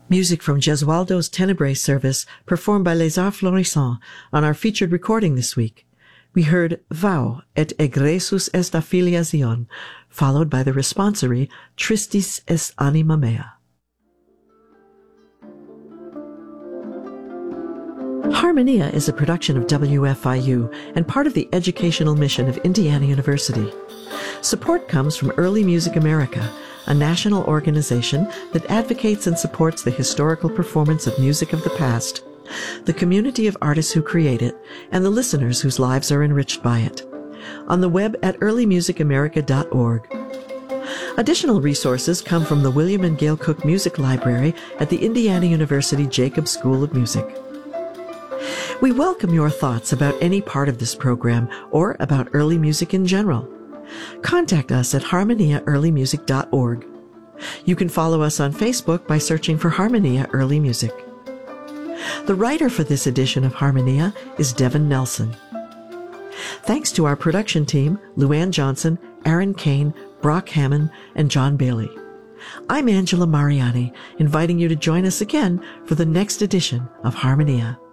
Music from Gesualdo's Tenebrae service performed by Les Arts Florissants on our featured recording this week. We heard Vau et egresus est a filia Zion, followed by the responsory Tristis est anima mea. Harmonia is a production of WFIU and part of the educational mission of Indiana University. Support comes from Early Music America, a national organization that advocates and supports the historical performance of music of the past, the community of artists who create it, and the listeners whose lives are enriched by it. On the web at earlymusicamerica.org. Additional resources come from the William and Gail Cook Music Library at the Indiana University Jacobs School of Music. We welcome your thoughts about any part of this program or about early music in general. Contact us at harmoniaearlymusic.org. You can follow us on Facebook by searching for Harmonia Early Music. The writer for this edition of Harmonia is Devin Nelson. Thanks to our production team, Luann Johnson, Aaron Kane, Brock Hammond, and John Bailey. I'm Angela Mariani, inviting you to join us again for the next edition of Harmonia.